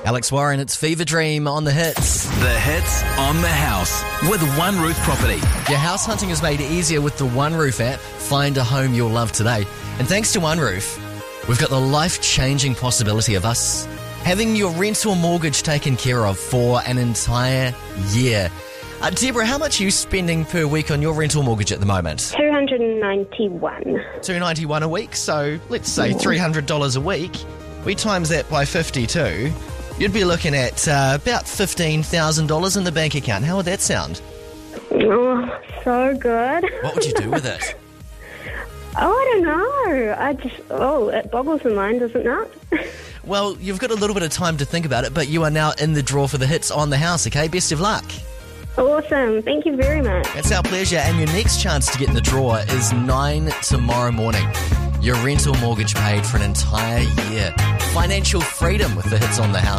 Alex Warren, it's Fever Dream on the Hits. The Hits on the House with One Roof Property. Your house hunting is made easier with the One Roof app. Find a home you'll love today. And thanks to One Roof, we've got the life-changing possibility of us having your rental mortgage taken care of for an entire year. Deborah, how much are you spending per week on your rental mortgage at the moment? $291. $291 a week, so let's say $300 a week. We times that by 52, you'd be looking at about $15,000 in the bank account. How would that sound? Oh, so good. What would you do with it? Oh, I don't know. It boggles the mind, doesn't it? Well, you've got a little bit of time to think about it, but you are now in the draw for the Hits on the House, okay? Best of luck. Awesome. Thank you very much. It's our pleasure, and your next chance to get in the draw is 9 tomorrow morning. Your rental mortgage paid for an entire year. Financial freedom with the Hits on the House.